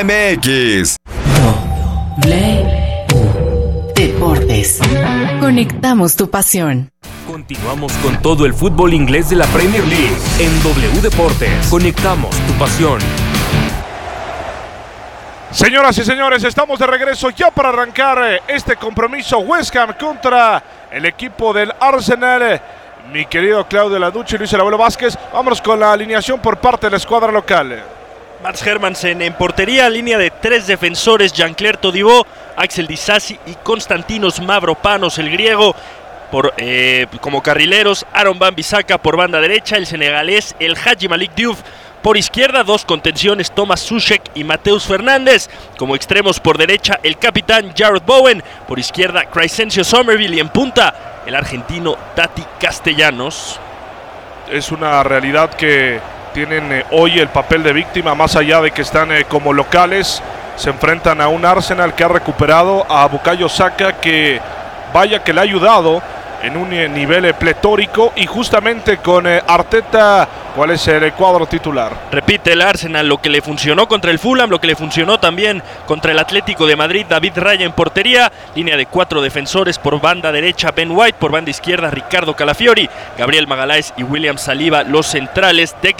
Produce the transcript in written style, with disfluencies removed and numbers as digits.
MX. Deportes. Conectamos tu pasión. Continuamos con todo el fútbol inglés de la Premier League en W Deportes. Conectamos tu pasión. Señoras y señores, estamos de regreso ya para arrancar este compromiso West Ham contra el equipo del Arsenal. Mi querido Claudio Laducci y Luis El Abuelo Vázquez, vámonos con la alineación por parte de la escuadra local. Mats Hermansen en portería, línea de 3 defensores, Jean-Claire Todibo, Axel Disasi y Konstantinos Mavropanos, el griego. Como carrileros, Aaron Wan-Bissaka por banda derecha, el senegalés, el Hadji Malik Diouf por izquierda, 2 contenciones, Thomas Soucek y Mateus Fernández. Como extremos por derecha, el capitán Jarrod Bowen, por izquierda Crescencio Somerville y en punta, el argentino Tati Castellanos. Es una realidad que tienen hoy el papel de víctima, más allá de que están como locales, se enfrentan a un Arsenal que ha recuperado a Bukayo Saka, que vaya que le ha ayudado en un nivel pletórico, y justamente con Arteta, ¿cuál es el cuadro titular? Repite el Arsenal lo que le funcionó contra el Fulham, lo que le funcionó también contra el Atlético de Madrid. David Raya en portería, línea de 4 defensores, por banda derecha Ben White, por banda izquierda Ricardo Calafiori, Gabriel Magaláes y William Saliba los centrales.